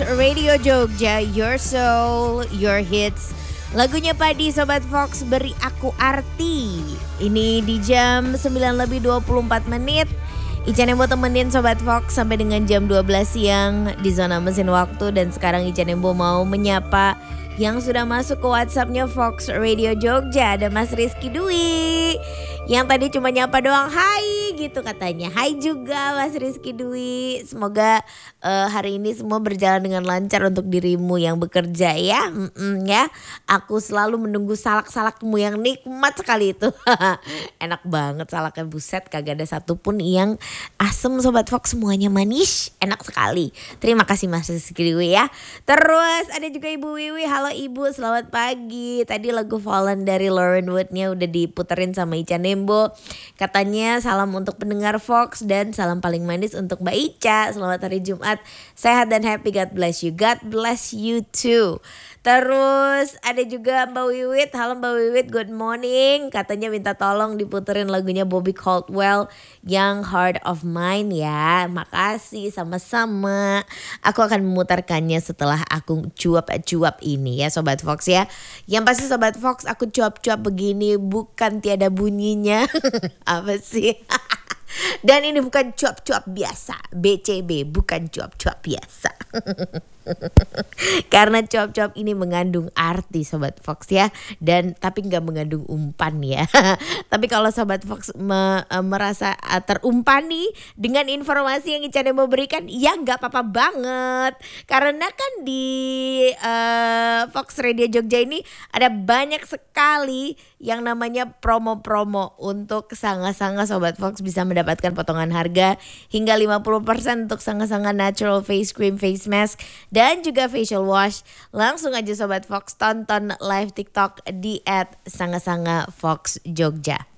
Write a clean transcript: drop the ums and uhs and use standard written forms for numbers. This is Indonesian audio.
Fox Radio Jogja, Your Soul, Your Hits. Lagunya Padi Sobat Fox, Beri Aku Arti. Ini di jam 9:24. Ica Nembo temenin Sobat Fox sampai dengan jam 12 siang di zona mesin waktu. Dan sekarang Ica Nembo mau menyapa yang sudah masuk ke WhatsAppnya Fox Radio Jogja. Ada Mas Rizky Dwi yang tadi cuma nyapa doang, hai gitu katanya. Hai juga Mas Rizky Dwi. Semoga hari ini semua berjalan dengan lancar untuk dirimu yang bekerja ya. Ya, aku selalu menunggu salak-salakmu yang nikmat sekali itu. Enak banget salaknya, buset, kagak ada satupun yang asem Sobat Fox, semuanya manis, enak sekali. Terima kasih Mas Rizky Dwi ya. Terus ada juga Ibu Wiwi. Halo Ibu, selamat pagi. Tadi lagu Fallen dari Lauren Wood-nya udah diputerin sama Ica Nembo. Katanya salam untuk pendengar Fox dan salam paling manis untuk Mbak Ica. Selamat hari Jumat, sehat dan happy. God bless you. God bless you too. Terus ada juga Mbak Wiwit. Halo Mbak Wiwit, good morning. Katanya minta tolong diputerin lagunya Bobby Caldwell yang Heart of Mine ya. Makasih, sama-sama. Aku akan memutarkannya setelah aku cuap-cuap ini ya Sobat Fox ya. Yang pasti Sobat Fox, aku cuap-cuap begini bukan tiada bunyinya. Apa sih? Dan ini bukan cuap-cuap biasa, BCB, bukan cuap-cuap biasa. Karena cuap-cuap ini mengandung arti Sobat Fox ya. Dan tapi gak mengandung umpan ya. Tapi kalau Sobat Fox merasa terumpani dengan informasi yang Ica Nembo berikan, ya gak apa-apa banget. Karena kan di Fox Radio Jogja ini ada banyak sekali yang namanya promo-promo untuk sanga-sanga. Sobat Fox bisa mendapatkan potongan harga hingga 50% untuk sanga-sanga natural face cream, face mask, dan juga facial wash. Langsung aja Sobat Fox tonton live TikTok di @sanga-sanga Fox Jogja.